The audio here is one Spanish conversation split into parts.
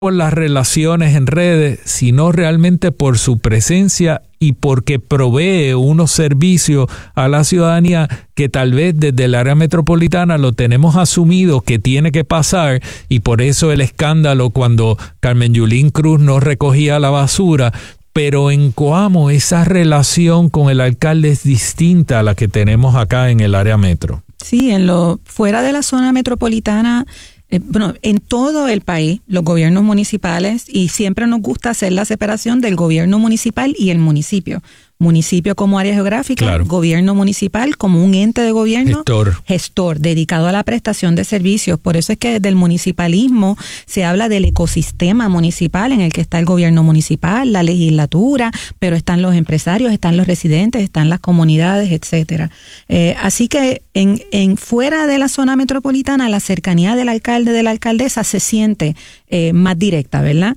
por las relaciones en redes, sino realmente por su presencia y porque provee unos servicios a la ciudadanía que tal vez desde el área metropolitana lo tenemos asumido que tiene que pasar, y por eso el escándalo cuando Carmen Yulín Cruz no recogía la basura. Pero en Coamo esa relación con el alcalde es distinta a la que tenemos acá en el área metro. Sí, fuera de la zona metropolitana, en todo el país, los gobiernos municipales, y siempre nos gusta hacer la separación del gobierno municipal y el municipio. Municipio como área geográfica, claro. Gobierno municipal como un ente de gobierno, gestor dedicado a la prestación de servicios. Por eso es que desde el municipalismo se habla del ecosistema municipal en el que está el gobierno municipal, la legislatura, pero están los empresarios, están los residentes, están las comunidades, etcétera. Así que en fuera de la zona metropolitana, la cercanía del alcalde, de la alcaldesa se siente más directa, ¿verdad?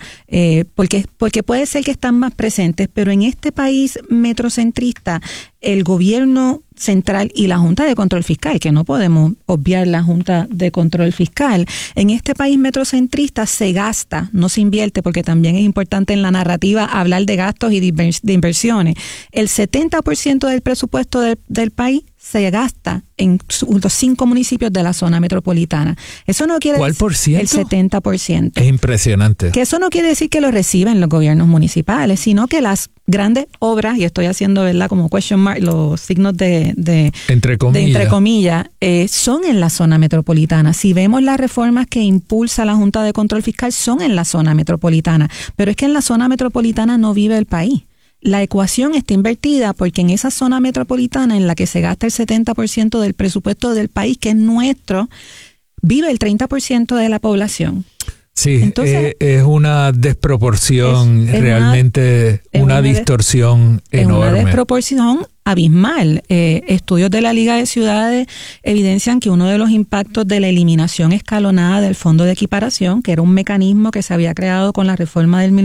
Porque puede ser que están más presentes, pero en este país metrocentrista, el gobierno central y la Junta de Control Fiscal, que no podemos obviar la Junta de Control Fiscal, en este país metrocentrista se gasta, no se invierte, porque también es importante en la narrativa hablar de gastos y de inversiones. El 70% del presupuesto del país se gasta en los 5 municipios de la zona metropolitana. Eso no quiere decir... ¿Cuál por ciento? El 70%. Es impresionante. Que eso no quiere decir que lo reciben los gobiernos municipales, sino que las grandes obras, y estoy haciendo, ¿verdad?, como question mark, los signos de entre comillas, son en la zona metropolitana. Si vemos las reformas que impulsa la Junta de Control Fiscal, son en la zona metropolitana. Pero es que en la zona metropolitana no vive el país. La ecuación está invertida porque en esa zona metropolitana en la que se gasta el 70% del presupuesto del país, que es nuestro, vive el 30% de la población. Sí, entonces, es una desproporción, realmente una distorsión enorme. Es una desproporción abismal. Estudios de la Liga de Ciudades evidencian que uno de los impactos de la eliminación escalonada del Fondo de Equiparación, que era un mecanismo que se había creado con la reforma del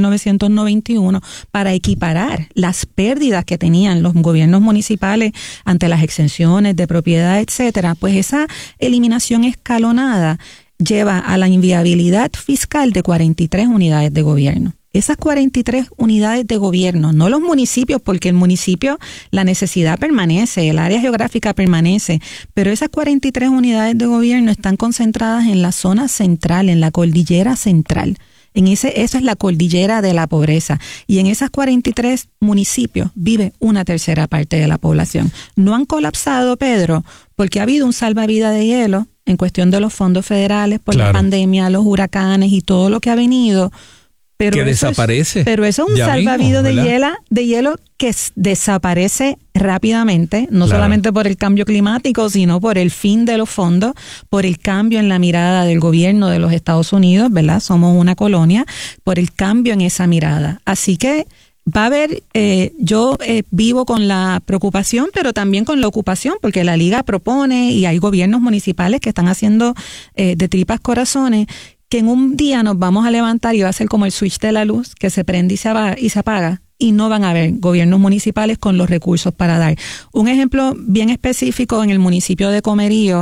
1991 para equiparar las pérdidas que tenían los gobiernos municipales ante las exenciones de propiedad, etcétera, pues esa eliminación escalonada lleva a la inviabilidad fiscal de 43 unidades de gobierno. Esas 43 unidades de gobierno, no los municipios, porque el municipio, la necesidad permanece, el área geográfica permanece, pero esas 43 unidades de gobierno están concentradas en la zona central, en la cordillera central. Esa es la cordillera de la pobreza, y en esas 43 municipios vive una tercera parte de la población. No han colapsado, Pedro, porque ha habido un salvavidas de hielo en cuestión de los fondos federales por la pandemia, los huracanes y todo lo que ha venido. Pero que desaparece. Pero eso es un salvavidas de hielo que desaparece rápidamente, no solamente por el cambio climático, sino por el fin de los fondos, por el cambio en la mirada del gobierno de los Estados Unidos, ¿verdad? Somos una colonia, por el cambio en esa mirada. Así que va a haber, yo vivo con la preocupación, pero también con la ocupación, porque la Liga propone y hay gobiernos municipales que están haciendo de tripas corazones, que en un día nos vamos a levantar y va a ser como el switch de la luz, que se prende y se apaga, y no van a haber gobiernos municipales con los recursos para dar. Un ejemplo bien específico, en el municipio de Comerío,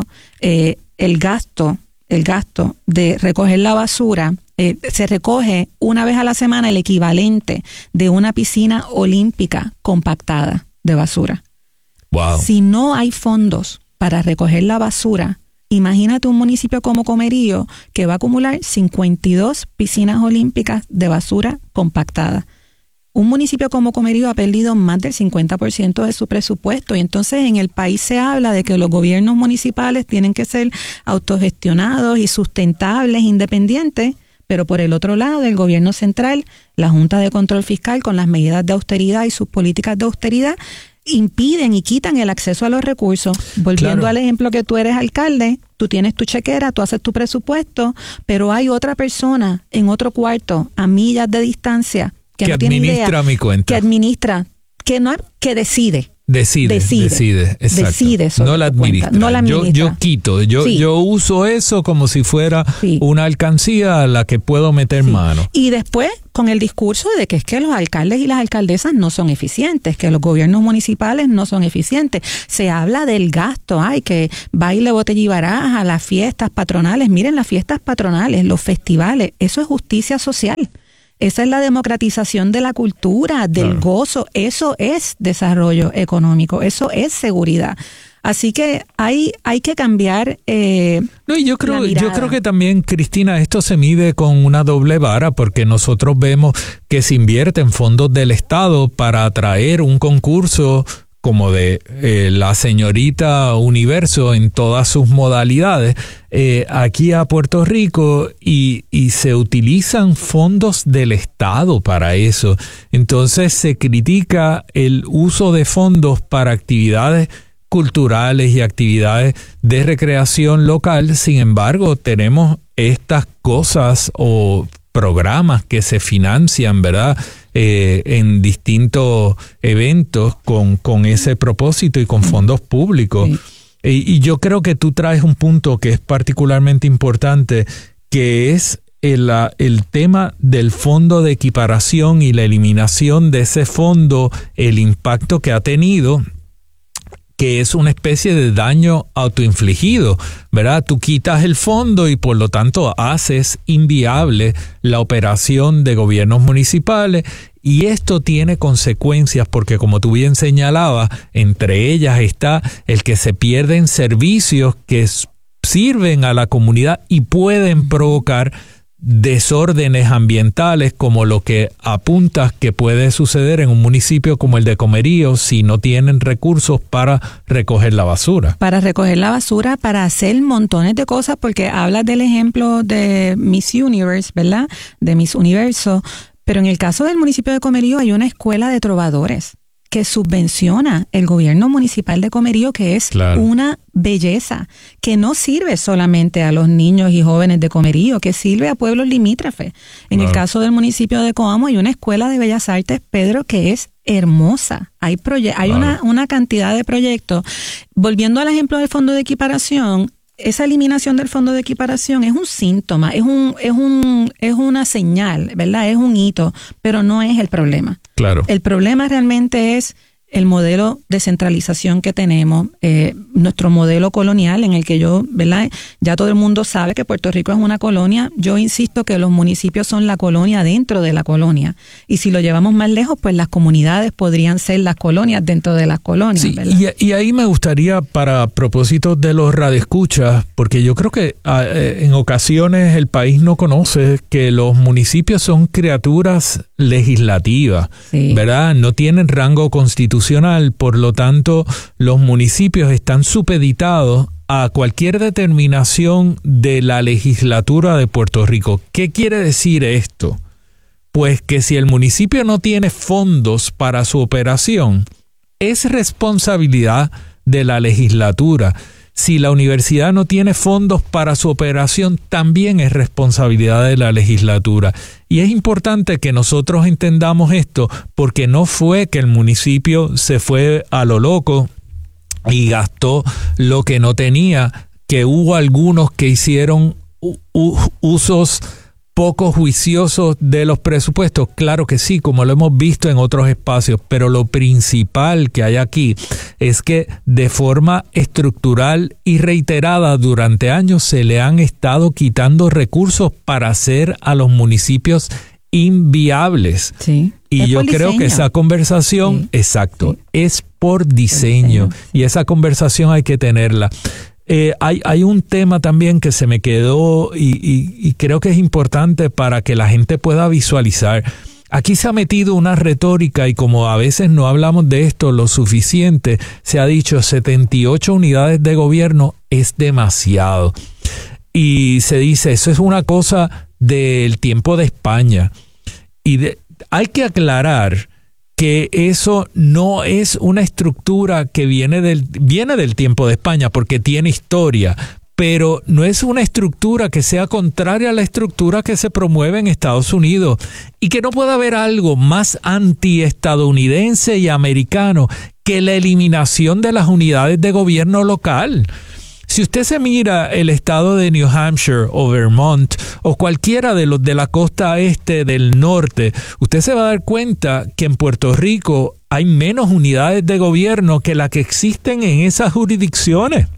el gasto de recoger la basura, se recoge una vez a la semana el equivalente de una piscina olímpica compactada de basura. Wow. Si no hay fondos para recoger la basura, imagínate un municipio como Comerío que va a acumular 52 piscinas olímpicas de basura compactada. Un municipio como Comerío ha perdido más del 50% de su presupuesto, y entonces en el país se habla de que los gobiernos municipales tienen que ser autogestionados y sustentables, independientes, pero por el otro lado, el gobierno central, la Junta de Control Fiscal, con las medidas de austeridad y sus políticas de austeridad, impiden y quitan el acceso a los recursos. Volviendo al ejemplo que tú eres alcalde, tú tienes tu chequera, tú haces tu presupuesto, pero hay otra persona en otro cuarto, a millas de distancia, que no tiene idea, mi cuenta, que administra, que decide Decide, exacto. Decide sobre no la administra. No la administra. Yo quito, yo uso eso como si fuera una alcancía a la que puedo meter mano. Y después, con el discurso de que es que los alcaldes y las alcaldesas no son eficientes, que los gobiernos municipales no son eficientes. Se habla del gasto, que baile, botella y baraja, las fiestas patronales. Miren, las fiestas patronales, los festivales, eso es justicia social. Esa es la democratización de la cultura, del gozo. Eso es desarrollo económico, eso es seguridad. Así que hay que cambiar yo creo que también, Cristina, esto se mide con una doble vara, porque nosotros vemos que se invierten fondos del Estado para atraer un concurso como de la señorita Universo en todas sus modalidades aquí a Puerto Rico y se utilizan fondos del Estado para eso. Entonces se critica el uso de fondos para actividades culturales y actividades de recreación local. Sin embargo, tenemos estas cosas o programas que se financian, ¿verdad?, en distintos eventos con ese propósito y con fondos públicos. Y yo creo que tú traes un punto que es particularmente importante, que es el tema del fondo de equiparación y la eliminación de ese fondo, el impacto que ha tenido, que es una especie de daño autoinfligido, ¿verdad? Tú quitas el fondo y por lo tanto haces inviable la operación de gobiernos municipales, y esto tiene consecuencias porque, como tú bien señalabas, entre ellas está el que se pierden servicios que sirven a la comunidad y pueden provocar desórdenes ambientales, como lo que apuntas que puede suceder en un municipio como el de Comerío si no tienen recursos para recoger la basura. Para hacer montones de cosas, porque hablas del ejemplo de Miss Universe, ¿verdad? De Miss Universo, pero en el caso del municipio de Comerío hay una escuela de trovadores que subvenciona el gobierno municipal de Comerío, que es una belleza, que no sirve solamente a los niños y jóvenes de Comerío, que sirve a pueblos limítrofes. En el caso del municipio de Coamo hay una escuela de bellas artes, Pedro, que es hermosa. Hay una cantidad de proyectos. Volviendo al ejemplo del fondo de equiparación, esa eliminación del fondo de equiparación es un síntoma, es una señal, ¿verdad? Es un hito, pero no es el problema. Claro. El problema realmente es el modelo de centralización que tenemos, nuestro modelo colonial en el que ¿verdad? Ya todo el mundo sabe que Puerto Rico es una colonia. Yo insisto que los municipios son la colonia dentro de la colonia. Y si lo llevamos más lejos, pues las comunidades podrían ser las colonias dentro de las colonias. Sí, y ahí me gustaría, para propósitos de los radioescuchas, porque yo creo que en ocasiones el país no conoce que los municipios son criaturas legislativas, ¿verdad? No tienen rango constitucional, por lo tanto, los municipios están supeditados a cualquier determinación de la legislatura de Puerto Rico. ¿Qué quiere decir esto? Pues que si el municipio no tiene fondos para su operación, es responsabilidad de la legislatura. Si la universidad no tiene fondos para su operación, también es responsabilidad de la legislatura. Y es importante que nosotros entendamos esto, porque no fue que el municipio se fue a lo loco y gastó lo que no tenía, que hubo algunos que hicieron usos poco juiciosos de los presupuestos. Claro que sí, como lo hemos visto en otros espacios, pero lo principal que hay aquí es que de forma estructural y reiterada durante años se le han estado quitando recursos para hacer a los municipios inviables. Sí. Y yo creo que esa conversación, es por diseño, y esa conversación hay que tenerla. Hay un tema también que se me quedó y creo que es importante para que la gente pueda visualizar. Aquí se ha metido una retórica, y como a veces no hablamos de esto lo suficiente, se ha dicho 78 unidades de gobierno es demasiado. Y se dice, eso es una cosa del tiempo de España. Hay que aclarar que eso no es una estructura que viene del tiempo de España, porque tiene historia, pero no es una estructura que sea contraria a la estructura que se promueve en Estados Unidos, y que no puede haber algo más antiestadounidense y americano que la eliminación de las unidades de gobierno local. Si usted se mira el estado de New Hampshire o Vermont o cualquiera de los de la costa este del norte, usted se va a dar cuenta que en Puerto Rico hay menos unidades de gobierno que las que existen en esas jurisdicciones.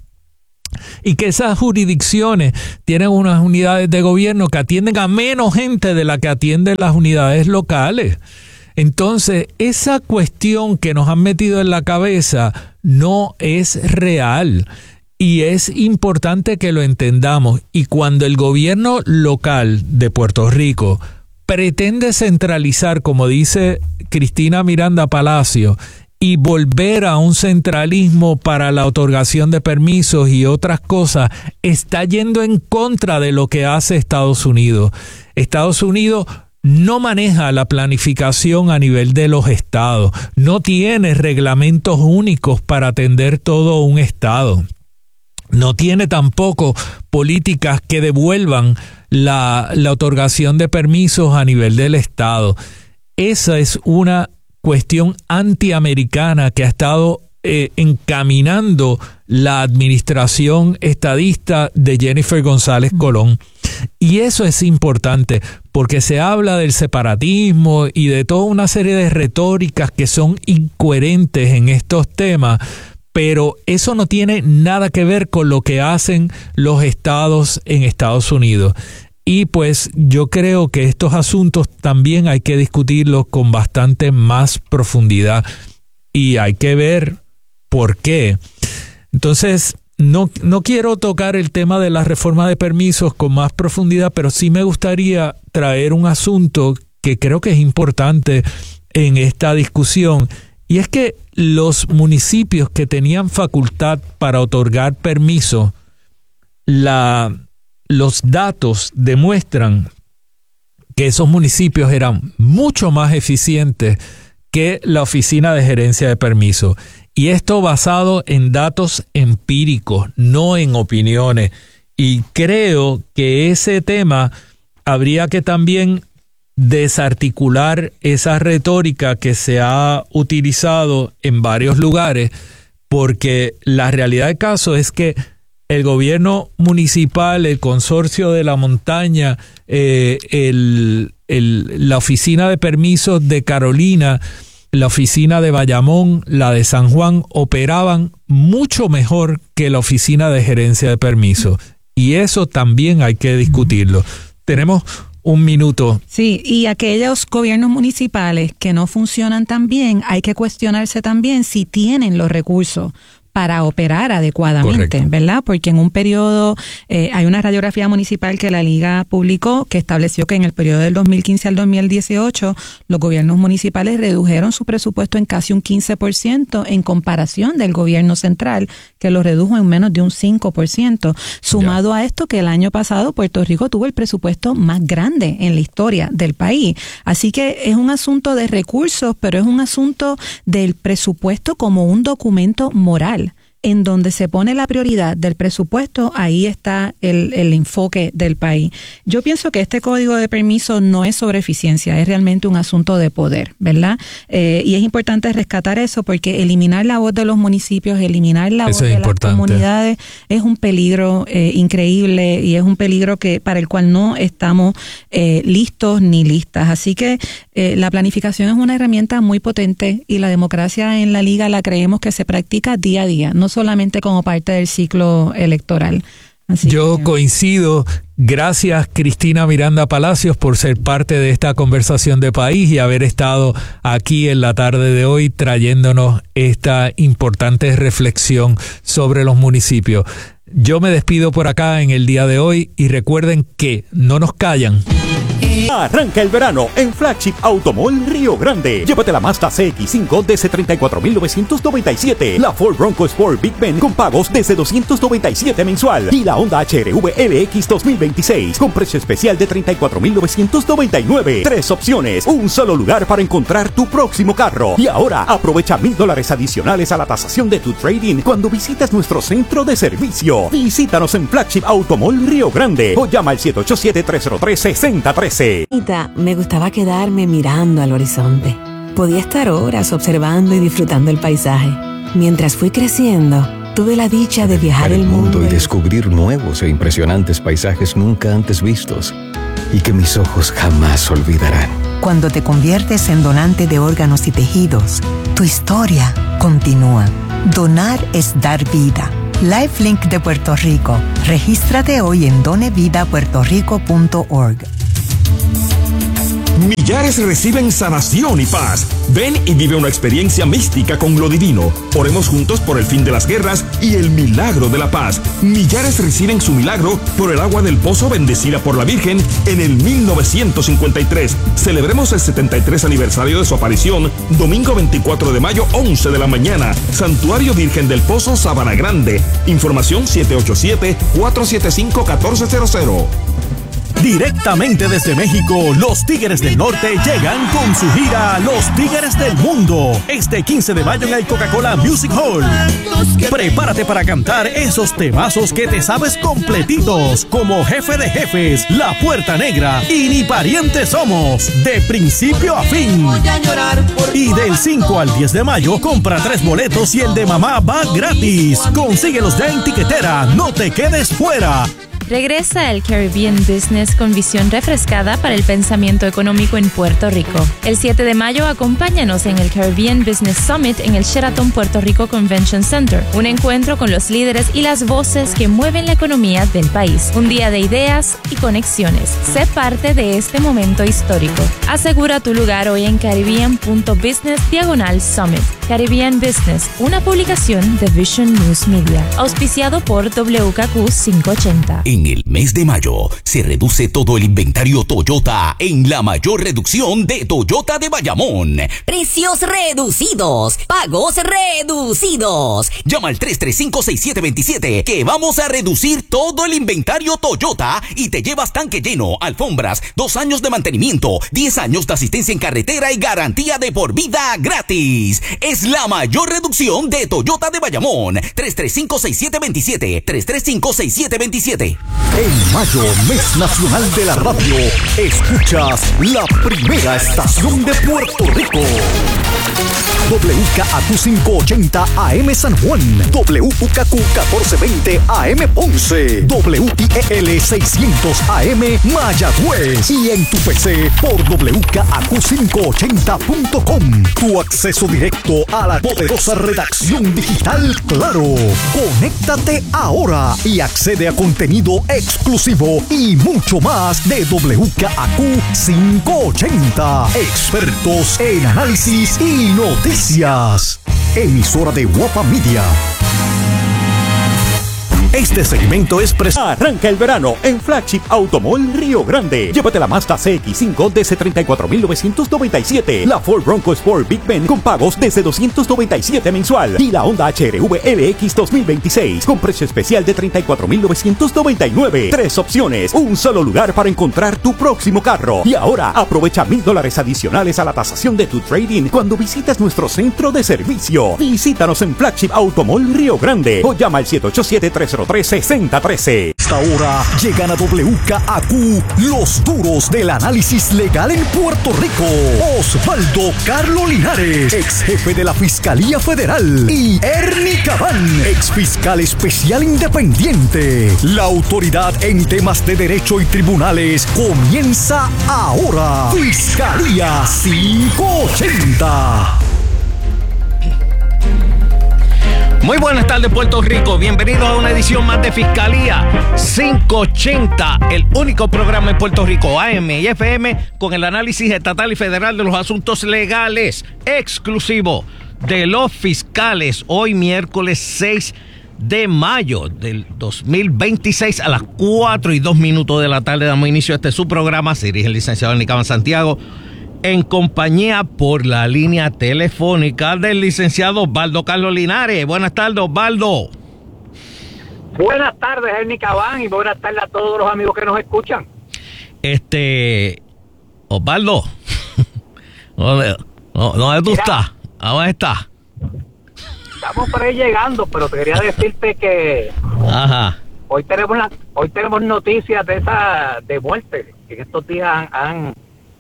Y que esas jurisdicciones tienen unas unidades de gobierno que atienden a menos gente de la que atienden las unidades locales. Entonces, esa cuestión que nos han metido en la cabeza no es real. Y es importante que lo entendamos. Y cuando el gobierno local de Puerto Rico pretende centralizar, como dice Cristina Miranda Palacio, y volver a un centralismo para la otorgación de permisos y otras cosas, está yendo en contra de lo que hace Estados Unidos. Estados Unidos no maneja la planificación a nivel de los estados, no tiene reglamentos únicos para atender todo un estado. No tiene tampoco políticas que devuelvan la otorgación de permisos a nivel del Estado. Esa es una cuestión antiamericana que ha estado encaminando la administración estadista de Jennifer González Colón. Y eso es importante porque se habla del separatismo y de toda una serie de retóricas que son incoherentes en estos temas, pero eso no tiene nada que ver con lo que hacen los estados en Estados Unidos. Y pues yo creo que estos asuntos también hay que discutirlos con bastante más profundidad y hay que ver por qué. Entonces, no quiero tocar el tema de la reforma de permisos con más profundidad, pero sí me gustaría traer un asunto que creo que es importante en esta discusión. Y es que los municipios que tenían facultad para otorgar permiso, los datos demuestran que esos municipios eran mucho más eficientes que la Oficina de Gerencia de Permisos. Y esto basado en datos empíricos, no en opiniones. Y creo que ese tema habría que también desarticular esa retórica que se ha utilizado en varios lugares, porque la realidad del caso es que el gobierno municipal, el consorcio de la montaña, la oficina de permisos de Carolina, la oficina de Bayamón, la de San Juan, operaban mucho mejor que la oficina de gerencia de permisos. Y eso también hay que discutirlo. Tenemos un minuto. Sí, y aquellos gobiernos municipales que no funcionan tan bien, hay que cuestionarse también si tienen los recursos para operar adecuadamente. Correcto. ¿Verdad? Porque en un periodo, hay una radiografía municipal que la Liga publicó que estableció que en el periodo del 2015 al 2018 los gobiernos municipales redujeron su presupuesto en casi un 15% en comparación del gobierno central, que lo redujo en menos de un 5%. Sumado a esto que el año pasado Puerto Rico tuvo el presupuesto más grande en la historia del país. Así que es un asunto de recursos, pero es un asunto del presupuesto como un documento moral. En donde se pone la prioridad del presupuesto, ahí está el enfoque del país. Yo pienso que este código de permiso no es sobre eficiencia, es realmente un asunto de poder, ¿verdad? Y es importante rescatar eso porque eliminar la voz de los municipios, eliminar la voz de las comunidades es un peligro increíble y es un peligro para el cual no estamos listos ni listas. Así que la planificación es una herramienta muy potente y la democracia en la Liga la creemos que se practica día a día, no solamente como parte del ciclo electoral. Yo coincido. Gracias, Cristina Miranda Palacios, por ser parte de esta conversación de país y haber estado aquí en la tarde de hoy trayéndonos esta importante reflexión sobre los municipios. Yo me despido por acá en el día de hoy y recuerden que no nos callan. Arranca el verano en Flagship Automall Río Grande. Llévate la Mazda CX-5 desde $34,997, la Ford Bronco Sport Big Ben con pagos desde $297 mensual y la Honda HR-V LX 2026 con precio especial de $34,999. 3 opciones, un solo lugar para encontrar tu próximo carro. Y ahora aprovecha $1,000 adicionales a la tasación de tu trading cuando visitas nuestro centro de servicio. Visítanos en Flagship Automall Río Grande o llama al 787-303-6013. Me gustaba quedarme mirando al horizonte. Podía estar horas observando y disfrutando el paisaje. Mientras fui creciendo, tuve la dicha de viajar el mundo y descubrir nuevos e impresionantes paisajes nunca antes vistos y que mis ojos jamás olvidarán. Cuando te conviertes en donante de órganos y tejidos, tu historia continúa. Donar es dar vida. LifeLink de Puerto Rico. Regístrate hoy en donevidapuertorico.org. Millares reciben sanación y paz. Ven y vive una experiencia mística con lo divino. Oremos juntos por el fin de las guerras y el milagro de la paz. Millares reciben su milagro por el agua del pozo bendecida por la Virgen en el 1953. Celebremos el 73 aniversario de su aparición, domingo 24 de mayo, 11 de la mañana. Santuario Virgen del Pozo, Sabana Grande. Información 787-475-1400. Directamente desde México, los Tigres del Norte llegan con su gira Los Tigres del Mundo, este 15 de mayo en el Coca-Cola Music Hall. Prepárate para cantar esos temazos que te sabes completitos, como Jefe de Jefes, La Puerta Negra y Ni Parientes Somos, de principio a fin. Y del 5 al 10 de mayo, compra 3 boletos y el de mamá va gratis. Consíguelos ya en Tiquetera, no te quedes fuera. Regresa el Caribbean Business con visión refrescada para el pensamiento económico en Puerto Rico. El 7 de mayo, acompáñanos en el Caribbean Business Summit en el Sheraton Puerto Rico Convention Center. Un encuentro con los líderes y las voces que mueven la economía del país. Un día de ideas y conexiones. Sé parte de este momento histórico. Asegura tu lugar hoy en caribbean.business/summit. Caribbean Business, una publicación de Vision News Media. Auspiciado por WKQ 580. En el mes de mayo se reduce todo el inventario Toyota en la mayor reducción de Toyota de Bayamón. Precios reducidos, pagos reducidos. Llama al 335-6727 que vamos a reducir todo el inventario Toyota y te llevas tanque lleno, alfombras, 2 años de mantenimiento, 10 años de asistencia en carretera y garantía de por vida gratis. Es la mayor reducción de Toyota de Bayamón. 335-6727, 335-6727. En mayo, mes nacional de la radio, escuchas la primera estación de Puerto Rico. WKAQ 580 AM San Juan, WKQ 1420 AM Ponce, WIEL 600 AM Mayagüez y en tu PC por WKAQ580.com. Tu acceso directo a la poderosa redacción digital Claro. Conéctate ahora y accede a contenido exclusivo y mucho más de WKAQ 580. Expertos en análisis y noticias. Emisora de Guapa Media. Este segmento es Arranca el verano en Flagship Automall Río Grande. Llévate la Mazda CX-5 desde $34,997, la Ford Bronco Sport Big Ben con pagos desde $297 mensual y la Honda HR-V LX 2026 con precio especial de $34,999. 3 opciones, un solo lugar para encontrar tu próximo carro. Y ahora aprovecha $1,000 adicionales a la tasación de tu trading cuando visitas nuestro centro de servicio. Visítanos en Flagship Automall Río Grande o llama al 787-303-6013. Esta hora llegan a WKAQ los duros del análisis legal en Puerto Rico. Osvaldo Carlo Linares, ex jefe de la Fiscalía Federal, y Ernie Cabán, ex fiscal especial independiente. La autoridad en temas de derecho y tribunales comienza ahora. Fiscalía 580. Muy buenas tardes, Puerto Rico. Bienvenidos a una edición más de Fiscalía 580, el único programa en Puerto Rico, AM y FM, con el análisis estatal y federal de los asuntos legales, exclusivo de los fiscales. Hoy miércoles 6 de mayo del 2026 a las 4:02 de la tarde. Damos inicio a este su programa. Se dirige el licenciado Nicaban Santiago en compañía por la línea telefónica del licenciado Osvaldo Carlos Linares. Buenas tardes, Osvaldo. Buenas tardes, Nicaban, y buenas tardes a todos los amigos que nos escuchan. Osvaldo, ¿dónde tú estás? ¿A dónde estás? Estamos por ahí llegando, pero quería decirte que hoy tenemos noticias de muerte, que en estos días han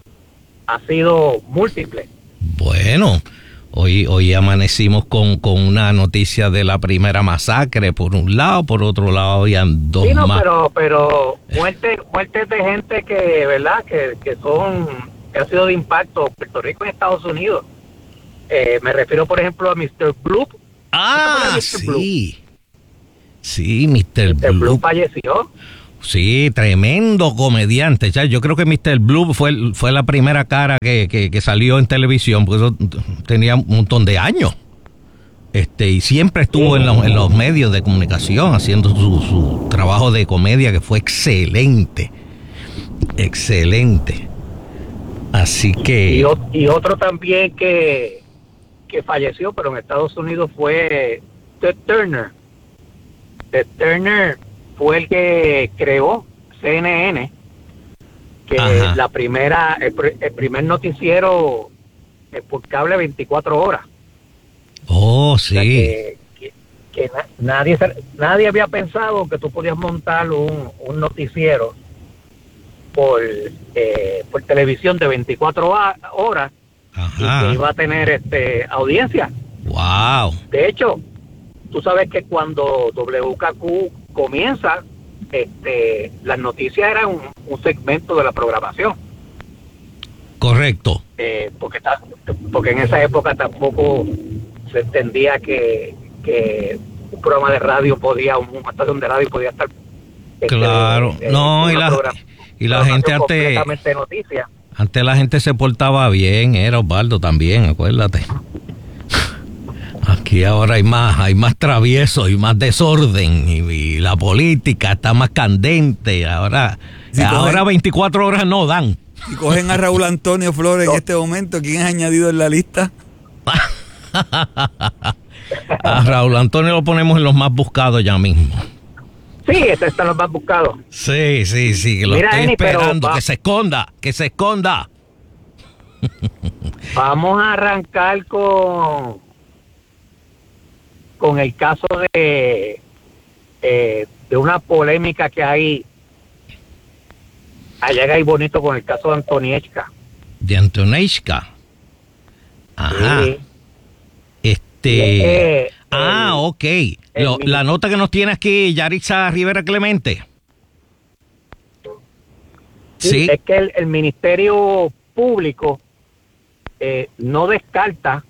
sido múltiples. Bueno, hoy amanecimos con una noticia de la primera masacre por un lado, por otro lado habían dos más. Pero muertes de gente que, ¿verdad? Que ha sido de impacto en Puerto Rico y Estados Unidos. Me refiero, por ejemplo, a Mr. Bloop. Sí. Sí, Mr. Bloop falleció. Sí, tremendo comediante. Yo creo que Mr. Bloop fue la primera cara que salió en televisión, porque eso tenía un montón de años. Y siempre estuvo en los medios de comunicación haciendo su trabajo de comedia, que fue excelente. Excelente. Así que... Y otro también que falleció, pero en Estados Unidos, fue Ted Turner. Ted Turner fue el que creó CNN, que el primer noticiero por cable 24 horas. Oh, sí. O sea, que nadie había pensado que tú podías montar un noticiero por televisión de 24 horas. Y que iba a tener audiencia. Wow. De hecho, tú sabes que cuando WKQ comienza, las noticias eran un segmento de la programación. Correcto. Porque en esa época tampoco se entendía que un programa de radio una estación de radio podía estar claro. No, y la gente completamente noticias. Antes la gente se portaba bien, era Osvaldo también, acuérdate. Aquí ahora hay más travieso y más desorden, y la política está más candente. Ahora 24 horas no dan. Si cogen a Raúl Antonio Flores en este momento, ¿quién has añadido en la lista? A Raúl Antonio lo ponemos en los más buscados ya mismo. Sí, este está los más buscados. Sí, que lo estoy esperando, que se esconda. Vamos a arrancar con el caso de una polémica que hay allá en Ay Bonito con el caso de Antonieshka. ¿De Antonieshka? Ajá. Sí. Ok. La nota que nos tiene aquí Yaritza Rivera Clemente. Sí. Es que el Ministerio Público no descarta.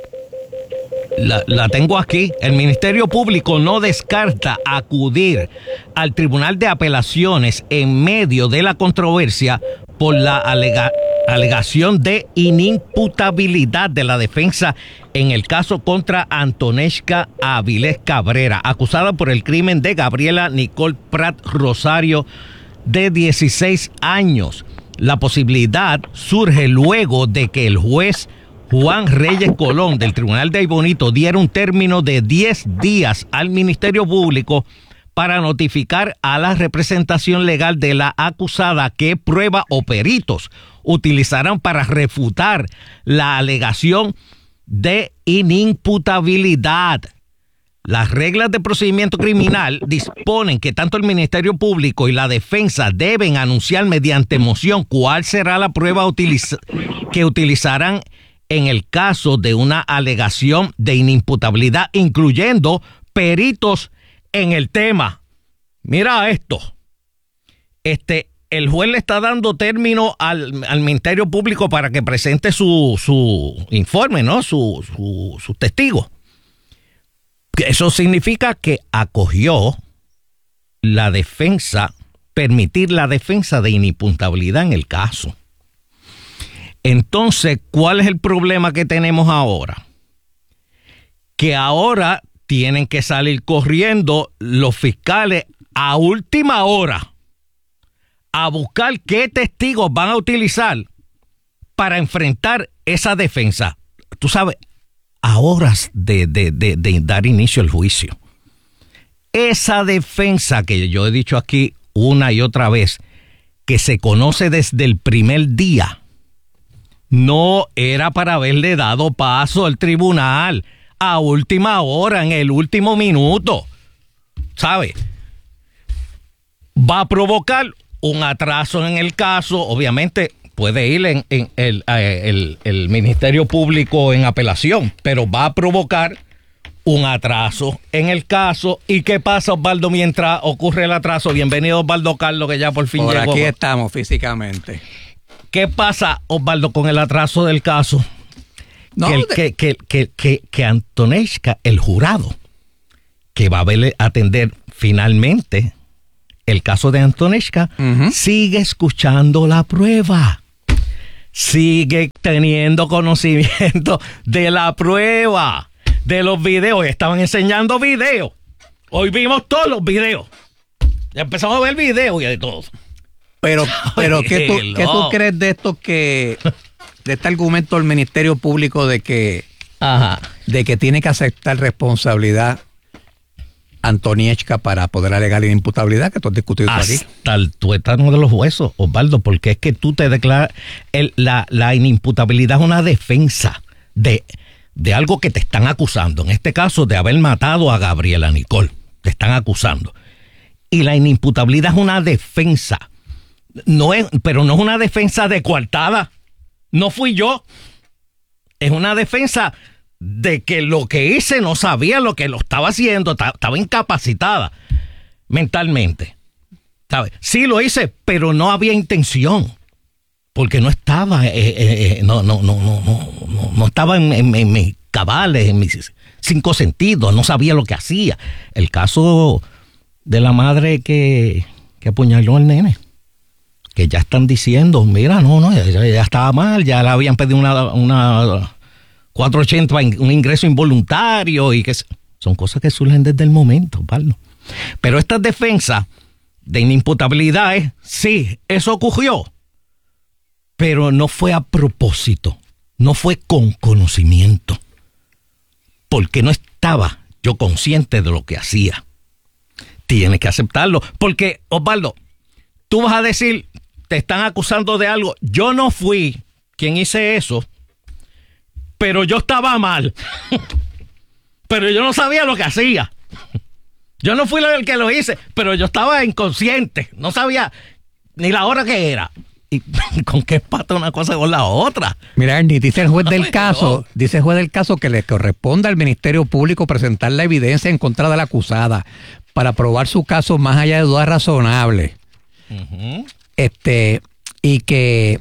La tengo aquí. El Ministerio Público no descarta acudir al Tribunal de Apelaciones en medio de la controversia por la alegación de inimputabilidad de la defensa en el caso contra Antonieshka Avilés Cabrera, acusada por el crimen de Gabriela Nicole Prat Rosario, de 16 años. La posibilidad surge luego de que el juez Juan Reyes Colón del Tribunal de Ay Bonito diera un término de 10 días al Ministerio Público para notificar a la representación legal de la acusada qué prueba o peritos utilizarán para refutar la alegación de inimputabilidad. Las reglas de procedimiento criminal disponen que tanto el Ministerio Público y la defensa deben anunciar mediante moción cuál será la prueba que utilizarán en el caso de una alegación de inimputabilidad, incluyendo peritos en el tema. Mira esto. El juez le está dando término al Ministerio Público para que presente su informe, ¿no? Sus testigos. Eso significa que acogió la defensa, permitir la defensa de inimputabilidad en el caso. Entonces, ¿cuál es el problema que tenemos ahora? Que ahora tienen que salir corriendo los fiscales a última hora a buscar qué testigos van a utilizar para enfrentar esa defensa. Tú sabes, a horas de dar inicio al juicio. Esa defensa que yo he dicho aquí una y otra vez, que se conoce desde el primer día, no era para haberle dado paso al tribunal a última hora, en el último minuto. ¿Sabe? Va a provocar un atraso en el caso. Obviamente puede ir en el Ministerio Público en apelación, pero va a provocar un atraso en el caso. ¿Y qué pasa, Osvaldo, mientras ocurre el atraso? Bienvenido, Osvaldo Carlos, que ya por fin llegó. Por aquí estamos físicamente. ¿Qué pasa, Osvaldo, con el atraso del caso? No, que Antonesca, el jurado, que va a atender finalmente el caso de Antonesca, sigue escuchando la prueba. Sigue teniendo conocimiento de la prueba, de los videos. Estaban enseñando videos. Hoy vimos todos los videos. Ya empezamos a ver videos y de todo. Pero ¿qué tú crees de esto de este argumento del Ministerio Público de que tiene que aceptar responsabilidad Antonieshka para poder alegar la inimputabilidad que tú has discutido aquí? Hasta el tuétano de los huesos, Osvaldo, porque es que tú te declaras la inimputabilidad es una defensa de algo que te están acusando. En este caso, de haber matado a Gabriela Nicole. Te están acusando. Y la inimputabilidad es una defensa. Pero no es una defensa de coartada. No fui yo. Es una defensa de que lo que hice no sabía lo que lo estaba haciendo. Estaba incapacitada mentalmente. ¿Sabes? Sí lo hice, pero no había intención. Porque no estaba, no estaba en mis cabales, en mis 5 sentidos. No sabía lo que hacía. El caso de la madre que apuñaló al nene, que ya están diciendo, mira, ya estaba mal, ya le habían pedido una 480, un ingreso involuntario, y que son cosas que surgen desde el momento, Pablo. Pero esta defensa de inimputabilidad sí, eso ocurrió, pero no fue a propósito, no fue con conocimiento, porque no estaba yo consciente de lo que hacía. Tienes que aceptarlo, porque, Osvaldo, tú vas a decir, te están acusando de algo. Yo no fui quien hice eso, pero yo estaba mal. Pero yo no sabía lo que hacía. Yo no fui el que lo hice, pero yo estaba inconsciente. No sabía ni la hora que era. ¿Y con qué pata una cosa con la otra? Mira, Ernie, dice el juez del caso que le corresponde al Ministerio Público presentar la evidencia en contra de la acusada para probar su caso más allá de dudas razonables. Y que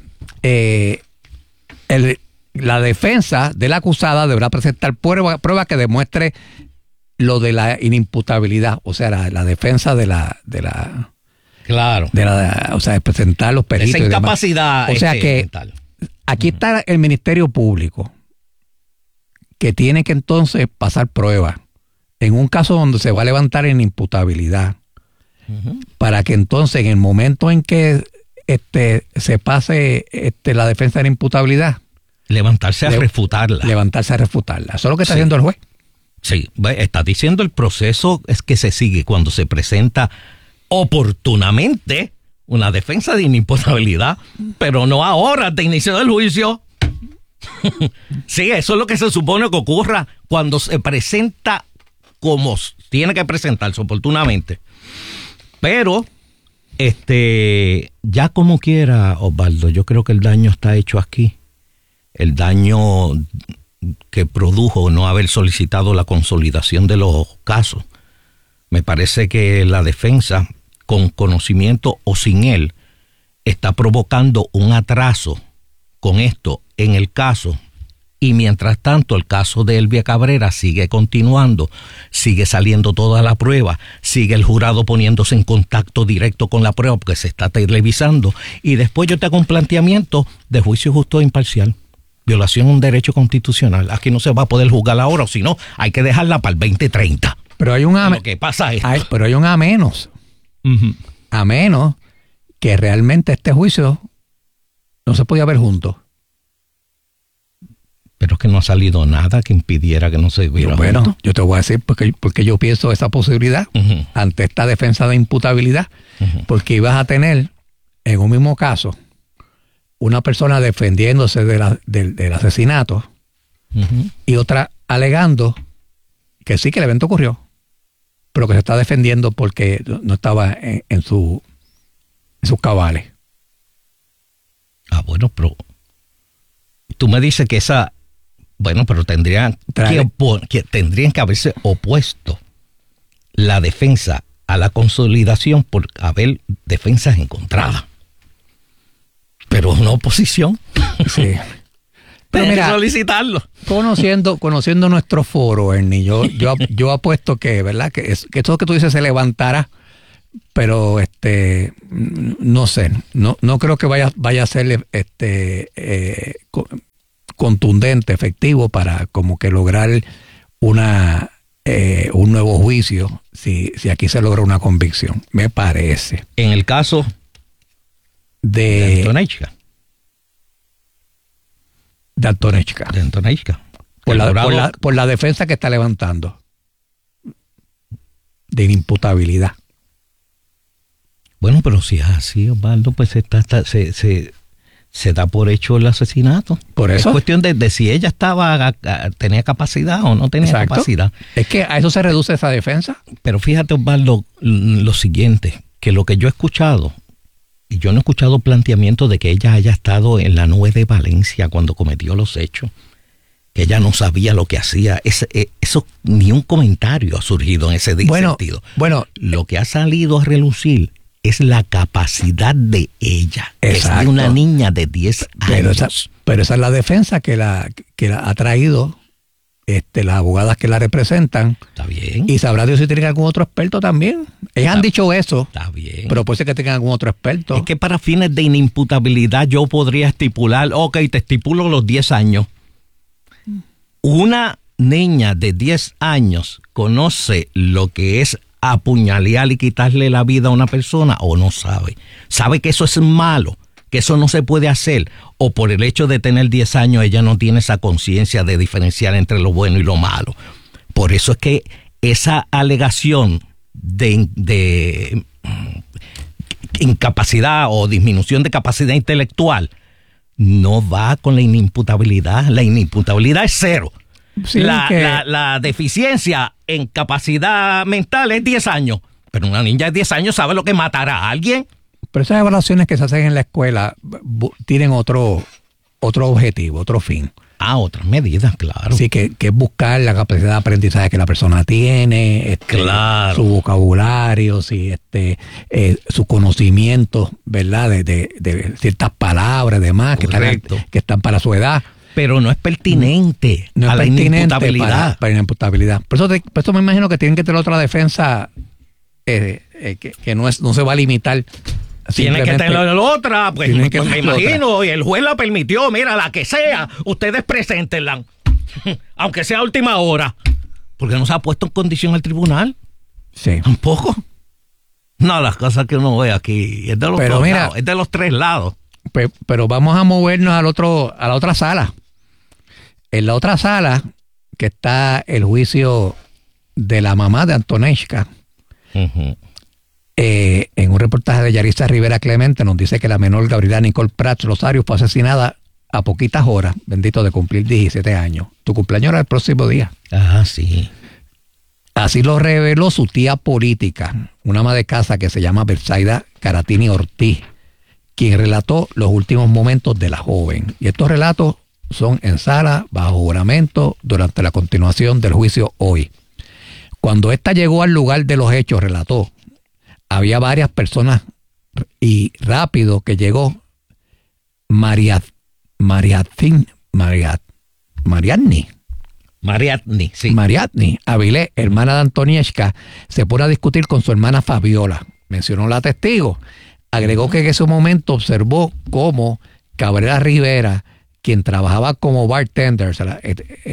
la defensa de la acusada deberá presentar prueba que demuestre lo de la inimputabilidad, o sea, la defensa de la claro, o sea, de presentar los peritos. Esa incapacidad. O sea que mental. Aquí está el Ministerio Público, que tiene que entonces pasar pruebas en un caso donde se va a levantar inimputabilidad, para que entonces en el momento en que se pase la defensa de la imputabilidad, levantarse a refutarla. Eso es lo que está haciendo el juez. Sí, está diciendo el proceso es que se sigue cuando se presenta oportunamente una defensa de inimputabilidad, pero no a horas de inicio del juicio. Sí, eso es lo que se supone que ocurra cuando se presenta como tiene que presentarse oportunamente. Pero ya como quiera, Osvaldo, yo creo que el daño está hecho aquí. El daño que produjo no haber solicitado la consolidación de los casos. Me parece que la defensa, con conocimiento o sin él, está provocando un atraso con esto en el caso. Y mientras tanto, el caso de Elvia Cabrera sigue continuando, sigue saliendo toda la prueba, sigue el jurado poniéndose en contacto directo con la prueba porque se está televisando. Y después yo te hago un planteamiento de juicio justo e imparcial. Violación a un derecho constitucional. Aquí no se va a poder juzgar ahora, o si no, hay que dejarla para el 2030. Pero hay un ¿Qué pasa esto? Pero hay un a menos. Uh-huh. A menos que realmente este juicio no se podía ver juntos. Pero es que no ha salido nada que impidiera que no se viera juntos. Bueno, yo te voy a decir porque yo pienso esa posibilidad ante esta defensa de imputabilidad, porque ibas a tener en un mismo caso una persona defendiéndose del asesinato y otra alegando que sí, que el evento ocurrió, pero que se está defendiendo porque no estaba en sus cabales. Ah, bueno, pero tú me dices que esa... Bueno, pero tendrían que haberse opuesto la defensa a la consolidación por haber defensas encontradas. Pero una oposición. Sí. Pero mira, solicitarlo. Conociendo nuestro foro, Ernie, yo apuesto que, ¿verdad? Que esto que tú dices se levantará, pero no sé, no creo que vaya a ser contundente, efectivo para como que lograr un nuevo juicio si aquí se logra una convicción, me parece. En el caso de Antonechka. De Antonechka. Por la defensa que está levantando de inimputabilidad. Bueno, pero si es así, Osvaldo, pues se da por hecho el asesinato. Por eso. Es cuestión de si ella tenía capacidad o no tenía capacidad. Es que a eso se reduce esa defensa. Pero fíjate, Osvaldo, lo siguiente, que lo que yo he escuchado, y yo no he escuchado planteamiento de que ella haya estado en la 9 de Valencia cuando cometió los hechos, que ella no sabía lo que hacía. Eso ni un comentario ha surgido en ese sentido. Bueno, lo que ha salido a relucir es la capacidad de ella. Exacto. Es de una niña de 10 años. Pero esa es la defensa que la ha traído las abogadas que la representan. Está bien. Y sabrá Dios si tienen algún otro experto también. Ellas han dicho eso. Está bien. Pero puede ser que tengan algún otro experto. Es que para fines de inimputabilidad yo podría estipular, te estipulo los 10 años. Una niña de 10 años conoce lo que es apuñalear y quitarle la vida a una persona o no sabe. Sabe que eso es malo, que eso no se puede hacer, o por el hecho de tener 10 años ella no tiene esa conciencia de diferenciar entre lo bueno y lo malo. Por eso es que esa alegación de incapacidad o disminución de capacidad intelectual no va con la inimputabilidad. La inimputabilidad es 0. Sí, la deficiencia en capacidad mental es 10 años. Pero una niña de 10 años sabe lo que matará a alguien. Pero esas evaluaciones que se hacen en la escuela tienen otro objetivo, otro fin. Otras medidas, claro. Sí, que es buscar la capacidad de aprendizaje que la persona tiene, claro, su vocabulario, su conocimiento, ¿verdad? De ciertas palabras, demás, que están para su edad. Pero no es pertinente a la inimputabilidad. Para inimputabilidad. Por eso me imagino que tienen que tener otra defensa que no se va a limitar. Tiene que tener la otra, pues me imagino, y el juez la permitió, mira, la que sea, ustedes preséntenla, aunque sea a última hora, porque no se ha puesto en condición el tribunal. Sí. Tampoco. No, las cosas que uno ve aquí es de los dos lados, es de los 3 lados. Pero vamos a movernos a la otra sala. En la otra sala, que está el juicio de la mamá de Antonechka. En un reportaje de Yarisa Rivera Clemente nos dice que la menor Gabriela Nicole Prats Rosario fue asesinada a poquitas horas, bendito, de cumplir 17 años. Tu cumpleaños era el próximo día. Sí. Así lo reveló su tía política, una ama de casa que se llama Bersaida Caratini Ortiz, quien relató los últimos momentos de la joven. Y estos relatos son en sala, bajo juramento, durante la continuación del juicio hoy. Cuando ésta llegó al lugar de los hechos, relató, había varias personas y rápido que llegó Mariatni, Avilés, hermana de Antonechka, se pone a discutir con su hermana Fabiola. Mencionó la testigo. Agregó que en ese momento observó cómo Cabrera Rivera, quien trabajaba como bartender, o sea,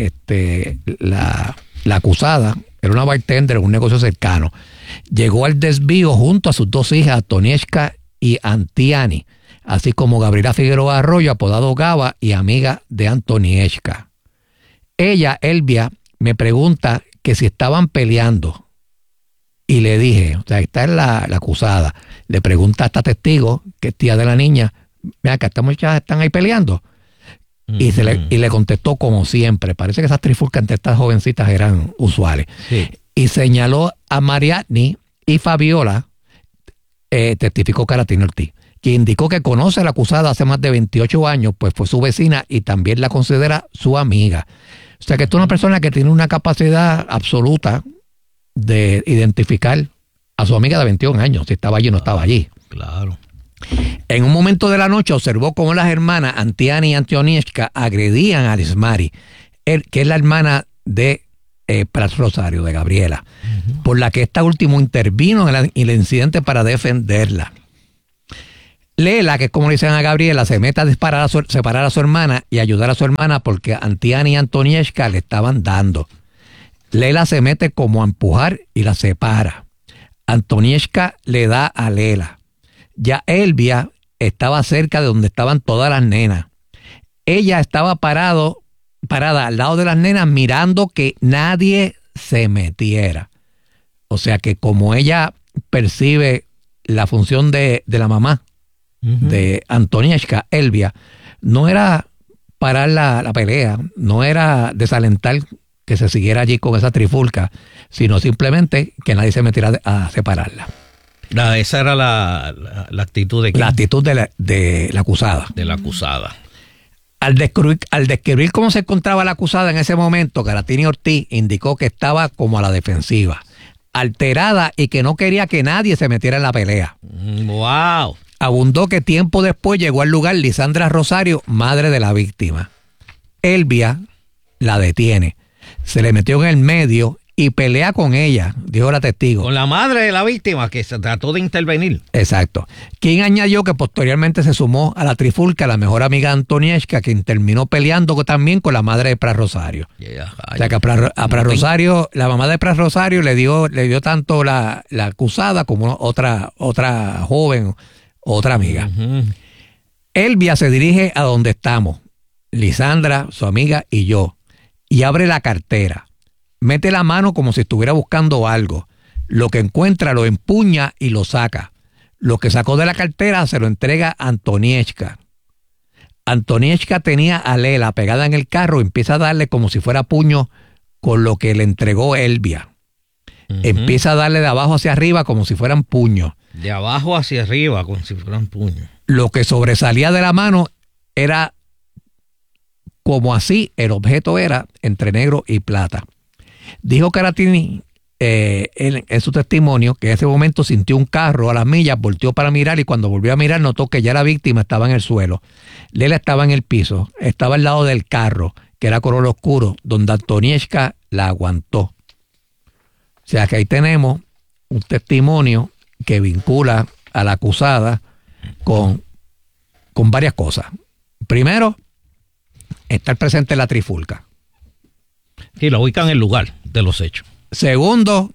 la acusada era una bartender en un negocio cercano, llegó al desvío junto a sus 2 hijas, Antonieshka y Antiani, así como Gabriela Figueroa Arroyo, apodado Gaba, y amiga de Antonieshka. Ella, Elvia, me pregunta que si estaban peleando. Y le dije, o sea, esta es la acusada. Le pregunta a esta testigo, que es tía de la niña, vea que estas muchachas están ahí peleando. Y le contestó como siempre. Parece que esas trifulcas entre estas jovencitas eran usuales. Sí. Y señaló a Mariatni y Fabiola, testificó Caratini Ortiz, que indicó que conoce a la acusada hace más de 28 años, pues fue su vecina y también la considera su amiga. O sea que es una persona que tiene una capacidad absoluta de identificar a su amiga de 21 años, si estaba allí o no estaba allí. Claro. En un momento de la noche observó cómo las hermanas Antiani y Antonieshka agredían a Lismari, que es la hermana de Prat Rosario, de Gabriela, por la que esta último intervino en el incidente para defenderla. Lela, que es como le dicen a Gabriela, se mete a separar a su hermana y ayudar a su hermana porque Antiani y Antonieshka le estaban dando. Lela se mete como a empujar y la separa. Antonieshka le da a Lela. Ya Elvia estaba cerca de donde estaban todas las nenas. Ella estaba parada al lado de las nenas mirando que nadie se metiera. O sea que como ella percibe la función de la mamá de Antonieshka, Elvia, no era parar la pelea, no era desalentar que se siguiera allí con esa trifulca, sino simplemente que nadie se metiera a separarla. Esa era la actitud de... La actitud de la acusada. De la acusada. Al describir cómo se encontraba la acusada en ese momento, Caratini Ortiz indicó que estaba como a la defensiva, alterada y que no quería que nadie se metiera en la pelea. ¡Wow! Abundó que tiempo después llegó al lugar Lisandra Rosario, madre de la víctima. Elvia la detiene, se le metió en el medio y pelea con ella, dijo la testigo. Con la madre de la víctima, que se trató de intervenir. Exacto. Quien añadió que posteriormente se sumó a la trifulca la mejor amiga Antonieshka, quien terminó peleando también con la madre de Prat Rosario. O sea que a Prat Rosario, la mamá de Prat Rosario le dio tanto la acusada como otra joven, otra amiga. Elvia se dirige a donde estamos, Lisandra, su amiga y yo, y abre la cartera. Mete la mano como si estuviera buscando algo. Lo que encuentra lo empuña y lo saca. Lo que sacó de la cartera se lo entrega a Antonieshka. Antonieshka tenía a Lela pegada en el carro y empieza a darle como si fuera puño con lo que le entregó Elvia. Empieza a darle de abajo hacia arriba como si fueran puños. De abajo hacia arriba como si fueran puños. Lo que sobresalía de la mano era como así, el objeto era entre negro y plata. Dijo Caratini en su testimonio que en ese momento sintió un carro a las millas, volteó para mirar y cuando volvió a mirar notó que ya la víctima estaba en el suelo. Lela estaba en el piso, estaba al lado del carro, que era color oscuro, donde Antonieshka la aguantó. O sea que ahí tenemos un testimonio que vincula a la acusada con varias cosas. Primero, estar presente en la trifulca. Y lo ubican en el lugar de los hechos. Segundo,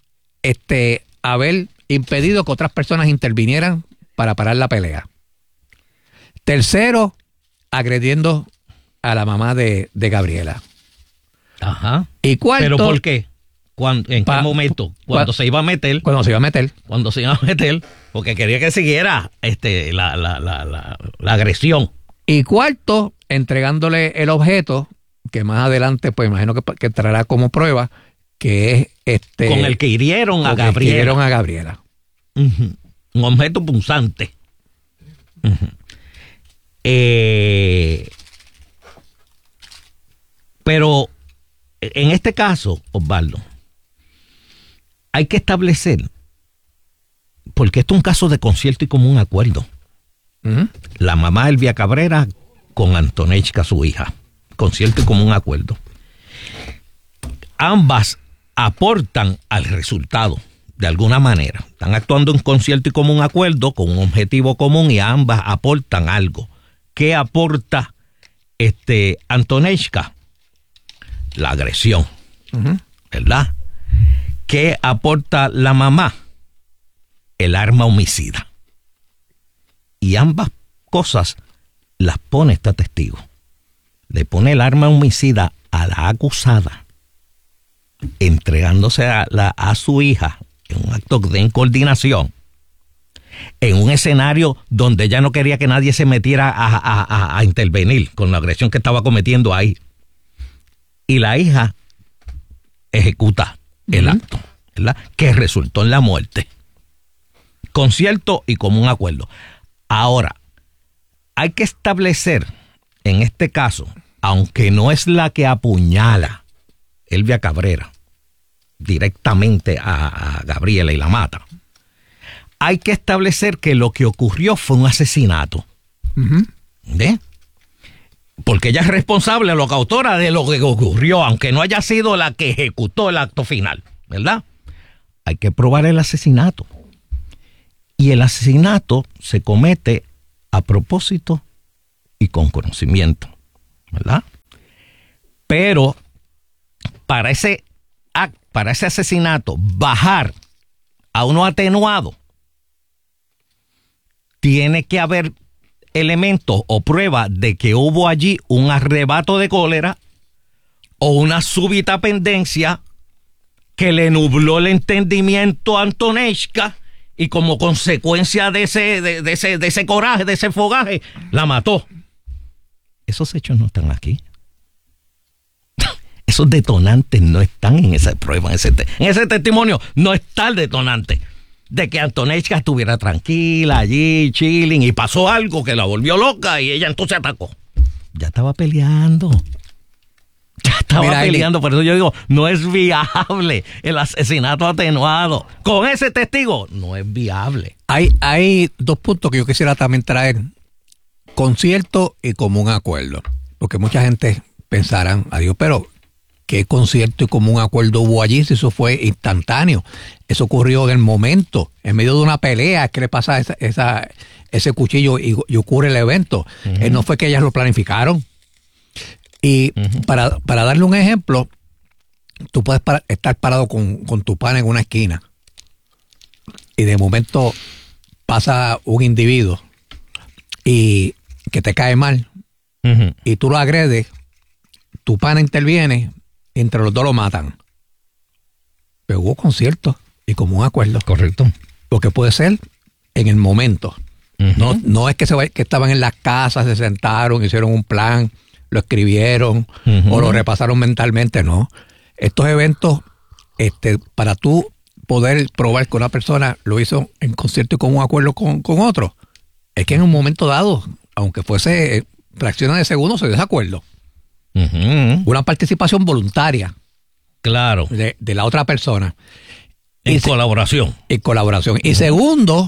haber impedido que otras personas intervinieran para parar la pelea. Tercero, agrediendo a la mamá de Gabriela. Ajá. Y cuarto... ¿Pero por qué? ¿En qué momento? ¿Cuando se iba a meter? Cuando se iba a meter. Cuando se iba a meter, porque quería que siguiera la agresión. Y cuarto, entregándole el objeto, que más adelante, pues imagino que traerá como prueba, que es con el que hirieron a Gabriela. Un objeto punzante. Pero en este caso, Osvaldo, hay que establecer, porque esto es un caso de concierto y común acuerdo. La mamá Elvia Cabrera con Antonieshka, su hija. Concierto y común acuerdo. Ambas aportan al resultado de alguna manera. Están actuando en concierto y común acuerdo con un objetivo común y ambas aportan algo. ¿Qué aporta Antoneshka, la agresión, ¿verdad? ¿Qué aporta la mamá? El arma homicida. Y ambas cosas las pone esta testigo. Le pone el arma homicida a la acusada, entregándose a su hija en un acto de incoordinación, en un escenario donde ella no quería que nadie se metiera a intervenir con la agresión que estaba cometiendo ahí. Y la hija ejecuta el acto, ¿verdad? Que resultó en la muerte. Concierto y común acuerdo. Ahora, hay que establecer, en este caso, aunque no es la que apuñala Elvia Cabrera directamente a Gabriela y la mata, hay que establecer que lo que ocurrió fue un asesinato. ¿Ve? Porque ella es responsable, la coautora de lo que ocurrió, aunque no haya sido la que ejecutó el acto final, ¿verdad? Hay que probar el asesinato. Y el asesinato se comete a propósito y con conocimiento, ¿verdad? Pero para ese asesinato, bajar a uno atenuado, tiene que haber elementos o pruebas de que hubo allí un arrebato de cólera o una súbita pendencia que le nubló el entendimiento a Antoneshka y como consecuencia de ese coraje, de ese fogaje, la mató. Esos hechos no están aquí. Esos detonantes no están en esa prueba, en ese testimonio no está el detonante de que Antoneshka estuviera tranquila allí, chilling, y pasó algo que la volvió loca y ella entonces atacó. Ya estaba peleando. Por eso yo digo, no es viable el asesinato atenuado. Con ese testigo, no es viable. Hay dos puntos que yo quisiera también traer. Concierto y común acuerdo. Porque mucha gente pensará, adiós, pero ¿qué concierto y común acuerdo hubo allí si eso fue instantáneo? Eso ocurrió en el momento, en medio de una pelea, que le pasa ese cuchillo y ocurre el evento. No fue que ellas lo planificaron. Y para darle un ejemplo, tú puedes estar parado con tu pana en una esquina y de momento pasa un individuo y que te cae mal y tú lo agredes, tu pana interviene y entre los dos lo matan. Pero hubo concierto y común acuerdo. Correcto. Porque puede ser en el momento. No es que estaban en las casas, se sentaron, hicieron un plan, lo escribieron o lo repasaron mentalmente, no. Estos eventos, para tú poder probar que una persona lo hizo en concierto y con un acuerdo con otro, es que en un momento dado, aunque fuese fracciones de segundos, se desacuerdo. Una participación voluntaria. Claro. De la otra persona. En colaboración. En colaboración. Y segundo,